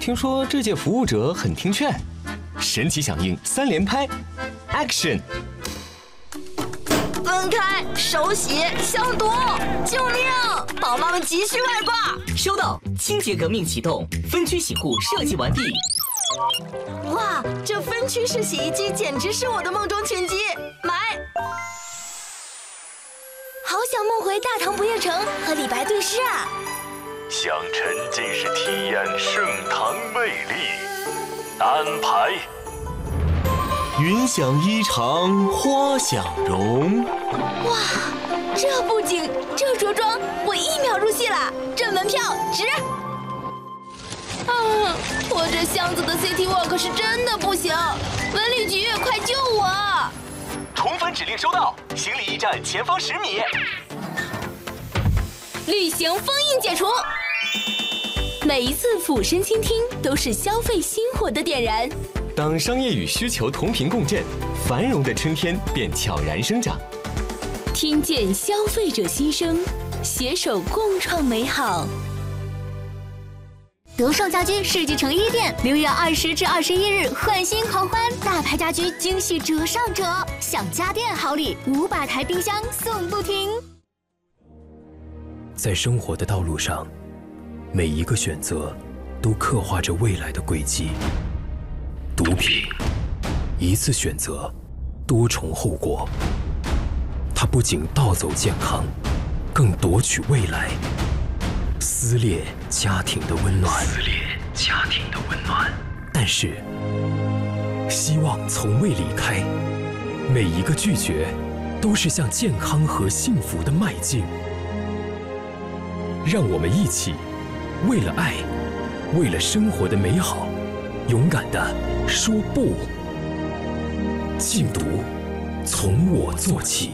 听说这届服务者很听劝，神奇响应3连拍 ，Action！ 分开，手洗，消毒，救命！宝妈们急需外挂。 收到，清洁革命启动，分区洗护设计完毕。 哇，这分区式洗衣机简直是我的梦中情机，买！好想梦回大唐不夜城和李白对诗啊！ 想沉浸式体验盛唐魅力，安排。 云想衣裳花想容。 哇，这布景，这着装，我1秒入戏了，这门票值！我这箱子的 City Walk 是真的不行，文旅局快救我！ 同分指令收到，行李驿站前方10米。 旅行封印解除。每一次俯身倾听，都是消费心火的点燃。 当商业与需求同频共振，繁荣的春天便悄然生长。 听见消费者心声，携手共创美好。 德胜家居世纪城1店6月20至21日换新狂欢，大牌家居惊喜折上折，享家电好礼500台冰箱送不停。 在生活的道路上，每一个选择都刻画着未来的轨迹。毒品，一次选择，多重后果。它不仅盗走健康，更夺取未来。撕裂家庭的温暖，但是希望从未离开，每一个拒绝都是向健康和幸福的迈进。让我们一起为了爱，为了生活的美好，勇敢地说不。禁毒从我做起。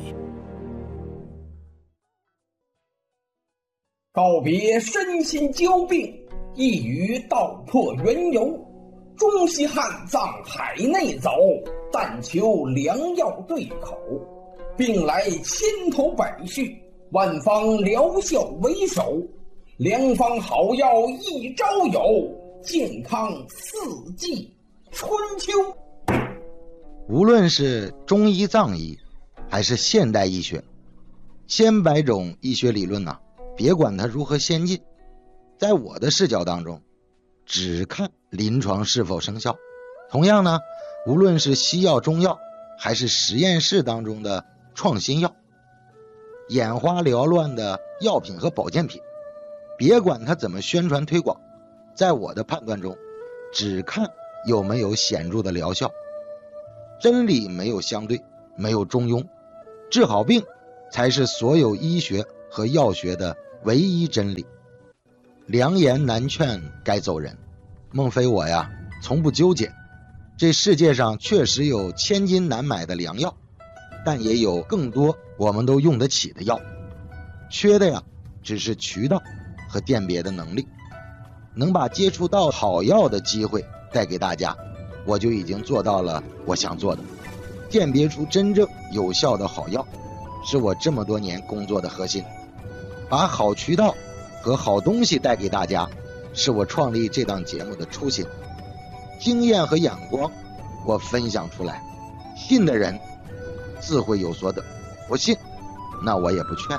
告别身心交病，一语道破缘由。中西汉藏海内走，但求良药对口。病来千头百绪，万方疗效为首。良方好药一朝有，健康四季春秋。 无论是中医藏医还是现代医学，千百种医学理论别管它如何先进，在我的视角当中，只看临床是否生效。同样呢，无论是西药、中药，还是实验室当中的创新药，眼花缭乱的药品和保健品，别管它怎么宣传推广，在我的判断中，只看有没有显著的疗效。真理没有相对，没有中庸，治好病才是所有医学和药学的唯一真理。良言难劝该走人，孟非我从不纠结。这世界上确实有千金难买的良药，但也有更多我们都用得起的药，缺的只是渠道和辨别的能力。能把接触到好药的机会带给大家，我就已经做到了我想做的。辨别出真正有效的好药，是我这么多年工作的核心。把好渠道和好东西带给大家，是我创立这档节目的初心。经验和眼光我分享出来，信的人自会有所得，不信那我也不劝。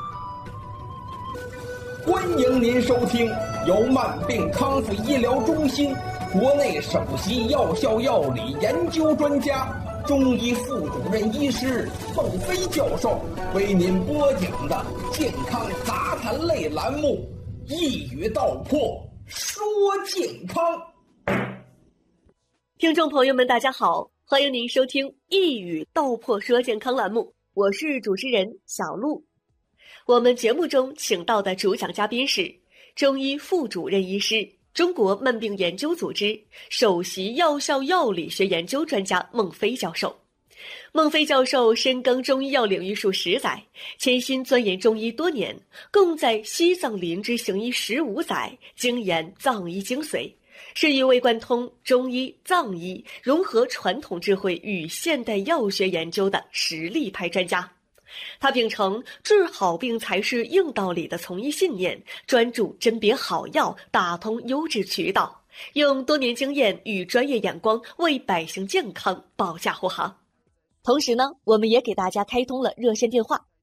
欢迎您收听由慢病康复医疗中心国内首席药效药理研究专家、中医副主任医师孟非教授为您播讲的健康杂谈类栏目《一语道破说健康》。 听众朋友们大家好，欢迎您收听《一语道破说健康》栏目，我是主持人小璐。我们节目中请到的主讲嘉宾是中医副主任医师、中国慢病研究组织首席药效药理学研究专家孟非教授。孟非教授深耕中医药领域数10载，潜心钻研中医多年，共在西藏林芝行医15载，精研藏医精髓，是一位贯通中医、藏医，融合传统智慧与现代药学研究的实力派专家。 他秉承治好病才是硬道理的从医信念，专注甄别好药，打通优质渠道，用多年经验与专业眼光为百姓健康保驾护航。同时呢，我们也给大家开通了热线电话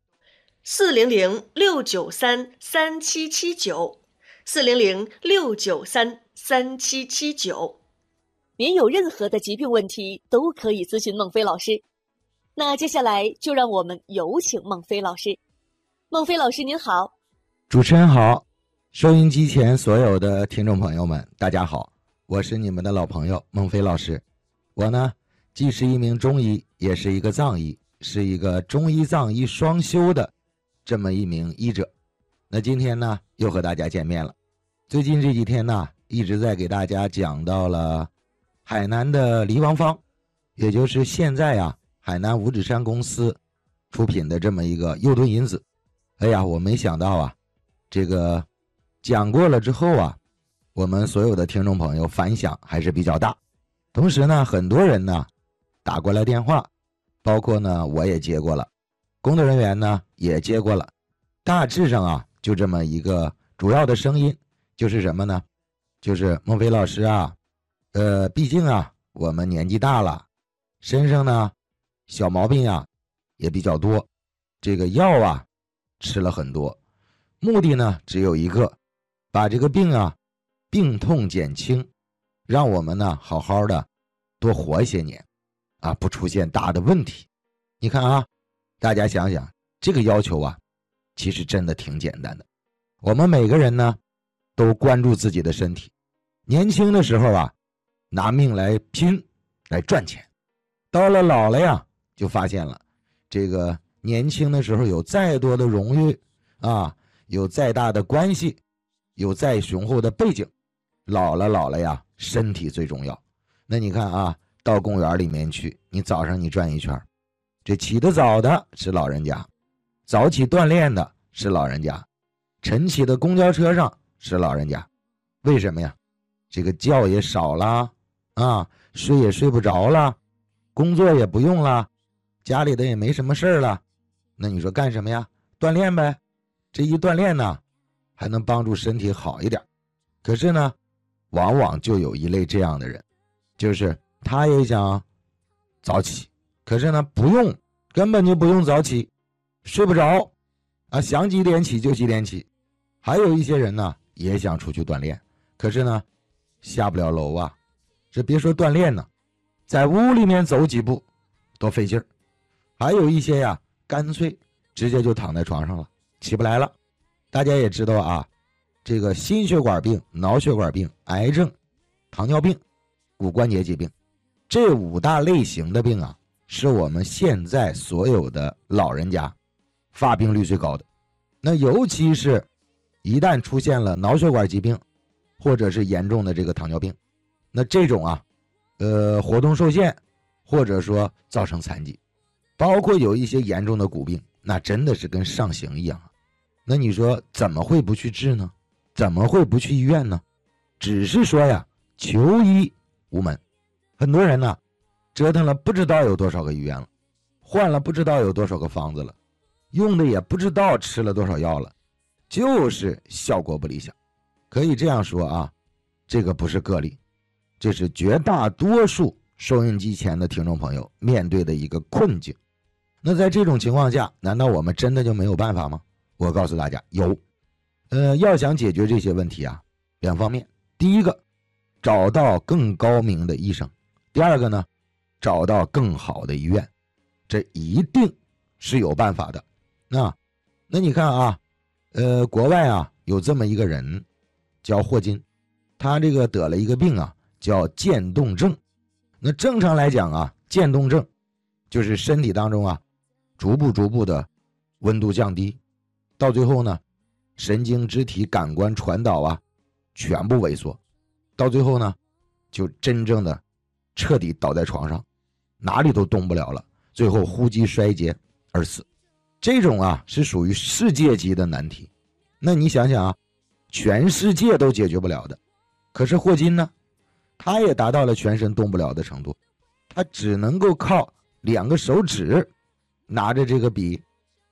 ，400-693-3779，400-693-3779。您有任何的疾病问题都可以咨询孟非老师。那接下来就让我们有请孟非老师。孟非老师您好。 主持人好，收音机前所有的听众朋友们大家好，我是你们的老朋友孟非老师。我呢既是一名中医，也是一个藏医，是一个中医藏医双修的这么一名医者。那今天呢又和大家见面了。最近这几天呢一直在给大家讲到了海南的黎王方，也就是现在啊海南五指山公司出品的这么一个右盾因子。哎呀，我没想到啊，这个讲过了之后啊，我们所有的听众朋友反响还是比较大。同时呢，很多人呢打过来电话，包括呢我也接过了，工作人员呢也接过了。大致上啊，就这么一个主要的声音，就是什么呢？就是孟非老师啊，毕竟啊我们年纪大了，身上呢小毛病啊也比较多，这个药啊吃了很多，目的呢只有一个，把这个病啊病痛减轻，让我们呢好好的多活些年啊，不出现大的问题。你看啊，大家想想这个要求啊其实真的挺简单的。我们每个人呢都关注自己的身体，年轻的时候啊拿命来拼来赚钱，到了老了呀就发现了，这个年轻的时候有再多的荣誉啊，有再大的关系，有再雄厚的背景，老了呀身体最重要。那你看啊，到公园里面去，你早上你转一圈，这起得早的是老人家，早起锻炼的是老人家，晨起的公交车上是老人家。为什么呀？这个觉也少了啊，睡也睡不着了，工作也不用了，家里的也没什么事儿了，那你说干什么呀？锻炼呗。这一锻炼呢还能帮助身体好一点。可是呢往往就有一类这样的人，就是他也想早起，可是呢不用，根本就不用早起，睡不着啊，想几点起就几点起。还有一些人呢也想出去锻炼，可是呢下不了楼啊，这别说锻炼呢，在屋里面走几步多费劲儿。还有一些呀干脆直接就躺在床上了，起不来了。大家也知道啊，这个心血管病、脑血管病、癌症、糖尿病、骨关节疾病，这5大类型的病啊是我们现在所有的老人家发病率最高的。那尤其是一旦出现了脑血管疾病或者是严重的这个糖尿病，那这种啊活动受限，或者说造成残疾，包括有一些严重的骨病，那真的是跟上刑一样啊。那你说怎么会不去治呢？怎么会不去医院呢？只是说呀求医无门。很多人呢折腾了不知道有多少个医院了，换了不知道有多少个方子了，用的也不知道吃了多少药了，就是效果不理想。可以这样说啊，这个不是个例，这是绝大多数收音机前的听众朋友面对的一个困境。那在这种情况下，难道我们真的就没有办法吗？我告诉大家有。要想解决这些问题啊，2方面。第一个，找到更高明的医生；第二个呢，找到更好的医院。这一定是有办法的。那你看啊，国外啊有这么一个人叫霍金，他这个得了一个病啊叫渐冻症。那正常来讲啊，渐冻症就是身体当中啊逐步的温度降低，到最后呢神经肢体感官传导啊全部萎缩，到最后呢就真正的彻底倒在床上，哪里都动不了了，最后呼吸衰竭而死。这种啊是属于世界级的难题。那你想想啊，全世界都解决不了的，可是霍金呢，他也达到了全身动不了的程度，他只能够靠2个手指拿着这个笔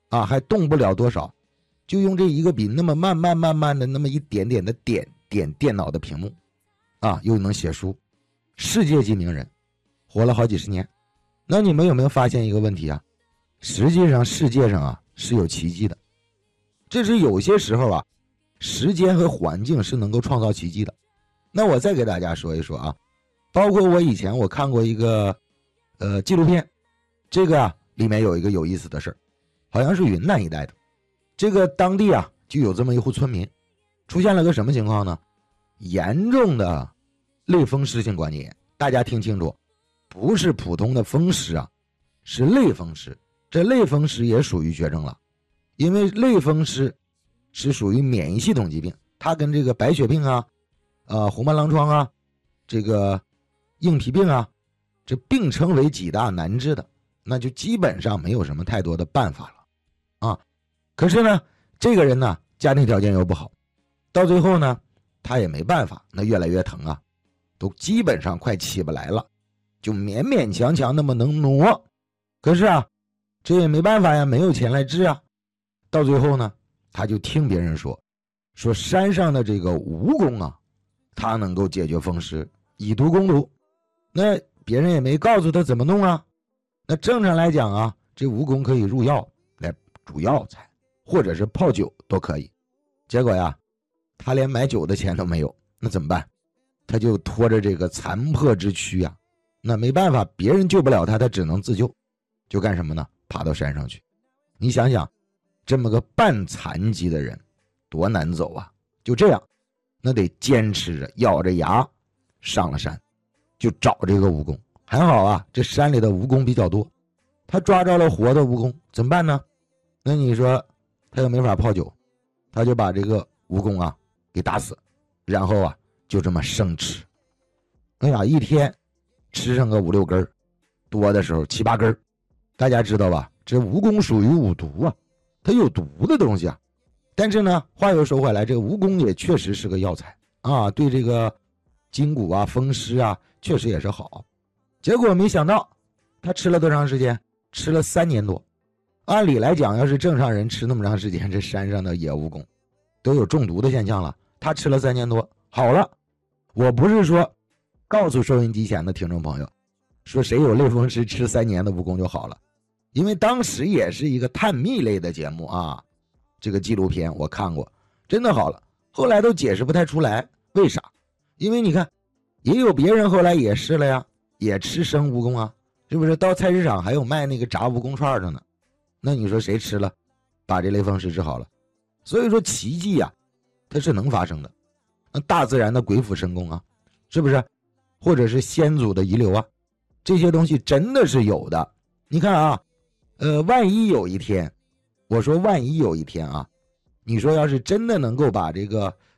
啊，还动不了多少，就用这一个笔那么慢慢的那么一点点的点电脑的屏幕啊，又能写书，世界级名人，活了好几十年。那你们有没有发现一个问题啊？实际上世界上啊是有奇迹的，这是有些时候啊，时间和环境是能够创造奇迹的。那我再给大家说一说啊，包括我以前我看过一个纪录片，这个啊里面有一个有意思的事儿，好像是云南一带的，这个当地啊就有这么一户村民，出现了个什么情况呢？严重的类风湿性关节炎。大家听清楚，不是普通的风湿啊，是类风湿。这类风湿也属于绝症了，因为类风湿是属于免疫系统疾病，它跟这个白血病啊、红斑狼疮啊、这个硬皮病啊，这并称为几大难治的，那就基本上没有什么太多的办法了啊。可是呢，这个人呢，家庭条件又不好，到最后呢，他也没办法，那越来越疼啊，都基本上快起不来了，就勉勉强强那么能挪。可是啊，这也没办法呀，没有钱来治啊。到最后呢，他就听别人说山上的这个蜈蚣啊，它能够解决风湿，以毒攻毒。那别人也没告诉他怎么弄啊。那正常来讲啊，这蜈蚣可以入药来煮药材，或者是泡酒都可以。结果呀，他连买酒的钱都没有，那怎么办？他就拖着这个残破之躯啊，那没办法，别人救不了他，他只能自救。就干什么呢？爬到山上去。你想想，这么个半残疾的人多难走啊。就这样，那得坚持着咬着牙上了山，就找这个蜈蚣。还好啊，这山里的蜈蚣比较多，他抓着了活的蜈蚣，怎么办呢？那你说他又没法泡酒，他就把这个蜈蚣啊给打死，然后啊就这么生吃。哎呀，一天吃上个5、6根，多的时候7、8根。大家知道吧？这蜈蚣属于五毒啊，它有毒的东西啊。但是呢，话又说回来，这个蜈蚣也确实是个药材啊，对这个筋骨啊、风湿啊，确实也是好。结果没想到，他吃了多长时间？吃了3年多。按理来讲，要是正常人吃那么长时间，这山上的野蜈蚣都有中毒的现象了。他吃了3年多，好了。我不是说告诉收音机前的听众朋友，说谁有类风湿吃3年的蜈蚣就好了。因为当时也是一个探秘类的节目啊，这个纪录片我看过，真的好了。后来都解释不太出来，为啥？因为你看，也有别人后来也试了呀，也吃生蜈蚣啊，是不是？到菜市场还有卖那个炸蜈蚣串的呢。那你说谁吃了，把这类风湿治好了？所以说奇迹啊，它是能发生的。那大自然的鬼斧神工啊，是不是？或者是先祖的遗留啊，这些东西真的是有的。你看啊。万一有一天，我说万一有一天啊，你说要是真的能够把这个